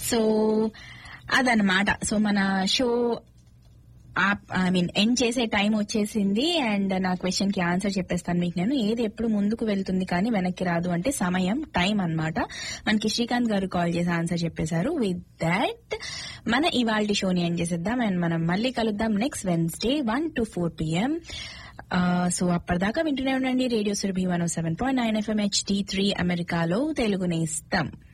So అదనమాట. So మన show end చేసే టైం వచ్చేసింది. అండ్ నా క్వశ్చన్ కి ఆన్సర్ చెప్పేస్తాను మీకు నేను. ఏది ఎప్పుడు ముందుకు వెళ్తుంది కానీ వెనక్కి రాదు అంటే సమయం, టైం అన్నమాట. మనకి శ్రీకాంత్ గారు కాల్ చేసి ఆన్సర్ చెప్పేశారు. విత్ దాట్ మన ఇవాల్టి షోని ఎండ్ చేసేద్దాం. అండ్ మనం మళ్ళీ కలుద్దాం next Wednesday 1 to 4 PM. So అప్పటిదాకా వింటూనే ఉండండి రేడియో సురభి 107.9 FM HD3 అమెరికాలో తెలుగు నేస్తం.